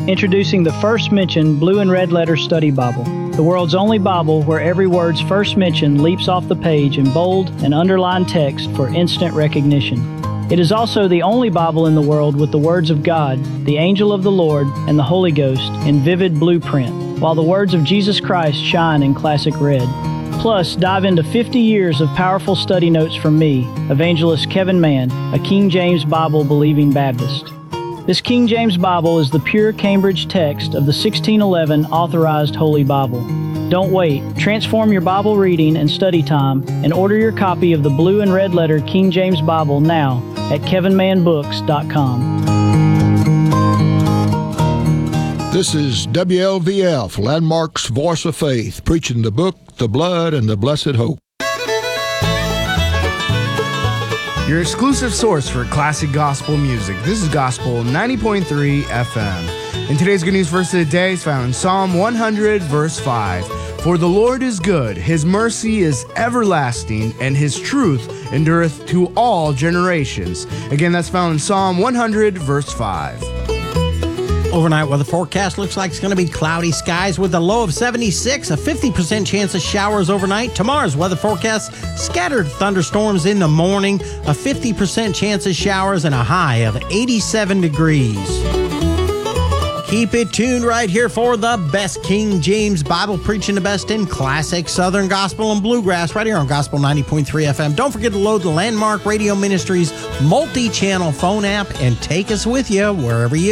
Introducing the first mentioned blue and red letter study Bible, the world's only Bible where every word's first mention leaps off the page in bold and underlined text for instant recognition. It is also the only Bible in the world with the words of God, the angel of the Lord, and the Holy Ghost in vivid blue print, while the words of Jesus Christ shine in classic red. Plus, dive into 50 years of powerful study notes from me, evangelist Kevin Mann, a King James Bible-believing Baptist. This King James Bible is the pure Cambridge text of the 1611 Authorized Holy Bible. Don't wait. Transform your Bible reading and study time and order your copy of the blue and red letter King James Bible now at kevinmannbooks.com. This is WLVF, Landmark's Voice of Faith, preaching the book, the blood, and the blessed hope. Your exclusive source for classic gospel music. This is Gospel 90.3 FM. And today's good news verse of the day is found in Psalm 100, verse 5. For the Lord is good, his mercy is everlasting, and his truth endureth to all generations. Again, that's found in Psalm 100, verse 5. Overnight weather forecast looks like it's going to be cloudy skies with a low of 76, a 50% chance of showers overnight. Tomorrow's weather forecast, scattered thunderstorms in the morning, a 50% chance of showers, and a high of 87 degrees. Keep it tuned right here for the best King James Bible, preaching the best in classic Southern gospel and bluegrass right here on Gospel 90.3 FM. Don't forget to load the Landmark Radio Ministries multi-channel phone app and take us with you wherever you